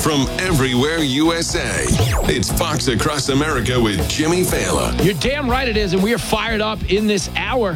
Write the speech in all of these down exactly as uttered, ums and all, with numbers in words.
from everywhere U S A. It's Fox Across America with Jimmy Fallon. You're damn right it is, and we are fired up in this hour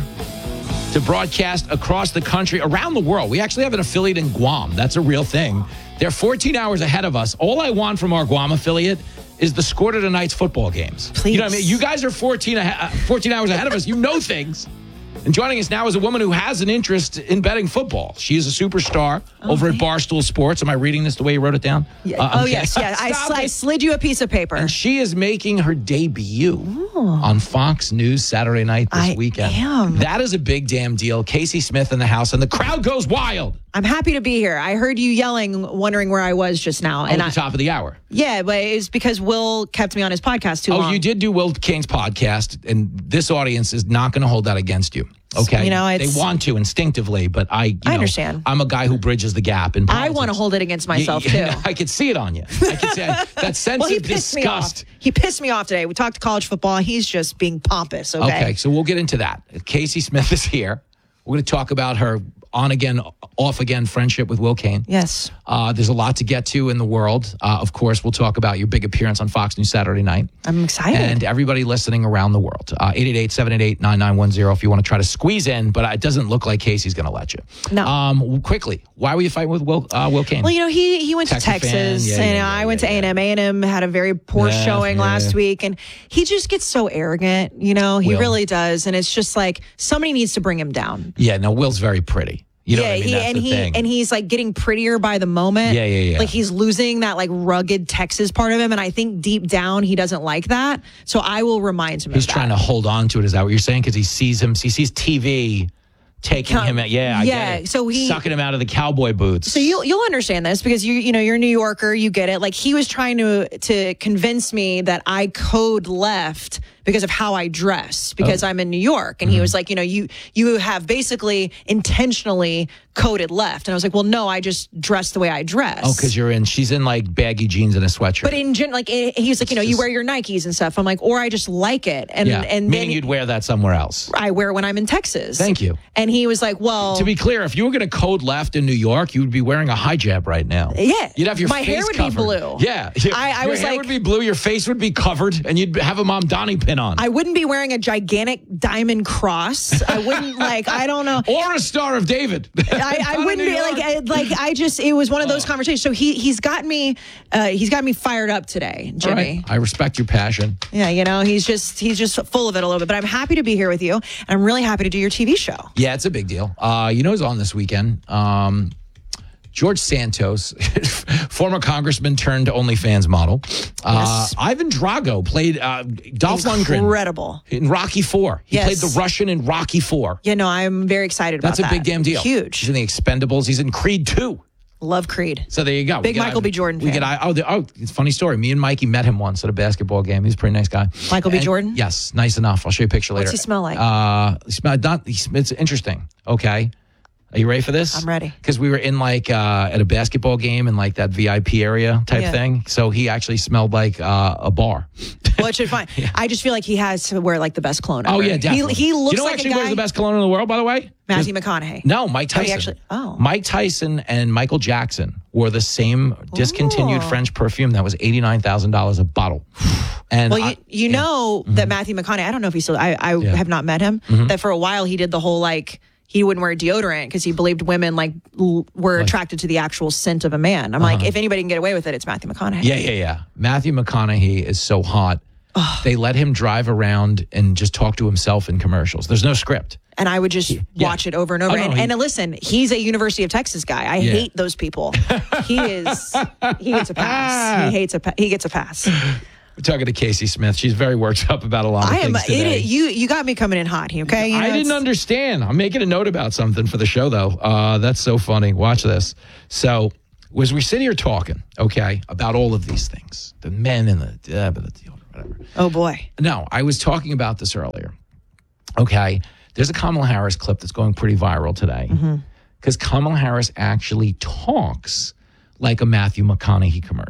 to broadcast across the country, around the world. We actually have an affiliate in Guam. That's a real thing. They're fourteen hours ahead of us. All I want from our Guam affiliate is the score to tonight's football games. Please. You know what I mean? You guys are fourteen, uh, fourteen hours ahead of us. You know things. And joining us now is a woman who has an interest in betting football. She is a superstar oh, over at Barstool Sports. Am I reading this the way you wrote it down? Yeah. Uh, oh, yes. Yeah. I, sl- I slid you a piece of paper. And she is making her debut Ooh. on Fox News Saturday night this I weekend. am. That is a big damn deal. Casey Smith in the house, and the crowd goes wild. I'm happy to be here. I heard you yelling, wondering where I was just now. And and at the I, top of the hour. Yeah, but it's because Will kept me on his podcast too oh, long. Oh, you did do Will Kane's podcast, and this audience is not going to hold that against you. Okay, you know, they want to instinctively, but I, you I know, understand. I'm a guy who bridges the gap in politics. I want to hold it against myself, you, you, too. I could see it on you. I could see that sense well, he of pissed disgust. Me off. He pissed me off today. We talked college football. He's just being pompous, okay? Okay, so we'll get into that. Casey Smith is here. We're going to talk about her on-again, off-again friendship with Will Kane. Yes. Uh, there's a lot to get to in the world. Uh, of course, we'll talk about your big appearance on Fox News Saturday night. I'm excited. And everybody listening around the world. Uh, eight eight eight, seven eight eight, nine nine one zero if you want to try to squeeze in, but it doesn't look like Casey's going to let you. No. Um, quickly, why were you fighting with Will, uh, Will Kane? Well, you know, he he went Texas to Texas, fan. Yeah, and yeah, yeah, I went yeah, to A and M. A and M had a very poor Yeah, showing yeah. last week, and he just gets so arrogant, you know? He Will. really does, and it's just like somebody needs to bring him down. Yeah, no, Will's very pretty. You know yeah, what I mean? he, That's and the he thing. and he's like getting prettier by the moment. Yeah, yeah, yeah. Like he's losing that like rugged Texas part of him, and I think deep down he doesn't like that. So I will remind him. He's of that. trying to hold on to it. Is that what you're saying? Because he sees him, he sees T V taking Count- him out. Yeah, I yeah, get it. so he- sucking him out of the cowboy boots. So you'll you'll understand this because you you know you're a New Yorker, you get it. Like he was trying to to convince me that I code left because of how I dress because Oh. I'm in New York, and Mm-hmm. he was like, you know, you you have basically intentionally coded left, and I was like, well, no, I just dress the way I dress. Oh, because you're in. She's in like baggy jeans and a sweatshirt. But in gen, like it, he was like, you know, you wear your Nikes and stuff. I'm like, or I just like it, and yeah, and meaning then you'd wear that somewhere else. I wear it when I'm in Texas. Thank you. And he was like, well, To be clear, if you were going to code left in New York, you would be wearing a hijab right now. Yeah. You'd have your My face hair would be covered. blue. Yeah. I- I your was hair like- would be blue, your face would be covered, and you'd have a Mom Donnie pin on. I wouldn't be wearing a gigantic diamond cross. I wouldn't like. I don't know. Or a Star of David. I, I Not wouldn't in New be like. York. I, like I just. It was one of those conversations. So he he's got me. Uh, he's got me fired up today, All Jimmy. right. I respect your passion. Yeah, you know, he's just he's just full of it a little bit. But I'm happy to be here with you, and I'm really happy to do your T V show. Yeah, it's a big deal. Uh, you know who's on this weekend? Um, George Santos, former congressman turned OnlyFans model. Uh, Yes. Ivan Drago played uh, Dolph Lundgren Incredible. in Rocky Four. He Yes. played the Russian in Rocky Four. Yeah, no, I'm very excited about That's a that. big damn deal. Huge. He's in the Expendables. He's in Creed two. Love Creed. So there you go. We Big get Michael Ivan- B. Jordan We fan. get I- oh, the, oh, it's a funny story. Me and Mikey met him once at a basketball game. He's a pretty nice guy. Michael B. And- Jordan? Yes, nice enough. I'll show you a picture later. What's he smell like? Uh, he smell, not, he, sm- it's interesting. Okay. Are you ready for this? I'm ready. Because we were in like uh, at a basketball game in like that V I P area type Yeah. thing. So he actually smelled like uh, a bar. Well, it should fine. I just feel like he has to wear like the best cologne ever. Oh yeah, definitely. He, he looks Do you know who like actually a guy. wears the best cologne in the world, by the way? Matthew McConaughey. No, Mike Oh, he Tyson. actually- oh. Mike Tyson and Michael Jackson wore the same discontinued Oh. French perfume that was eighty-nine thousand dollars a bottle. And Well, you, I- you yeah. know that Matthew McConaughey, I don't know if he's still, I, I Yeah. Mm-hmm. have not met him, that for a while he did the whole like, he wouldn't wear deodorant because he believed women like l- were attracted to the actual scent of a man. I'm like, if anybody can get away with it, it's Matthew McConaughey. Uh-huh. Yeah, yeah, yeah. Matthew McConaughey is so hot. They let him drive around and just talk to himself in commercials. There's no script. And I would just watch it over and over. Oh, no, and, he- and listen, he's a University of Texas guy. I Yeah. hate those people. he is, he gets a pass. He hates a, pa- he gets a pass. We're talking to Casey Smith. She's very worked up about a lot of I am, things today. it, you, you got me coming in hot. Okay. You know, I didn't it's- understand. I'm making a note about something for the show, though. Uh, that's so funny. Watch this. So, as we sit here talking, okay, about all of these things, the men and the, uh, the whatever. Oh boy. No, I was talking about this earlier. Okay, there's a Kamala Harris clip that's going pretty viral today because Kamala Harris actually talks like a Matthew McConaughey commercial.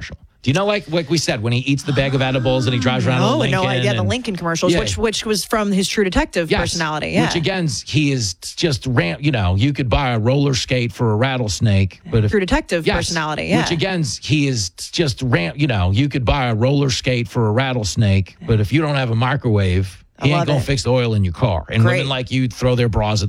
Do you know, like like we said, when he eats the bag of edibles and he drives around Oh, in a no, Lincoln? yeah, the and- Lincoln commercials, Yeah. which which was from his True Detective Yes, personality. Yeah. Which again, he is just ran. You know, you could buy a roller skate for a rattlesnake, but if True Detective Yes, personality. Yeah. Which again, he is just ran. You know, you could buy a roller skate for a rattlesnake, but if you don't have a microwave, he I ain't love gonna it. fix the oil in your car. And Great. women like you throw their bras at